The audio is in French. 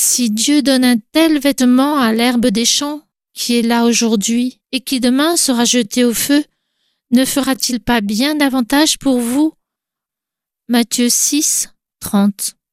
Si Dieu donne un tel vêtement à l'herbe des champs, qui est là aujourd'hui et qui demain sera jetée au feu, ne fera-t-il pas bien davantage pour vous? Matthieu 6, 30.